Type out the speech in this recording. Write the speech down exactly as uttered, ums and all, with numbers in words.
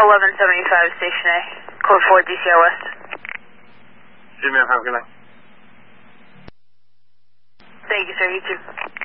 eleven seventy-five, Station A. Code four, D C I West. See you, man. Have a good night. Thank you, sir. You too.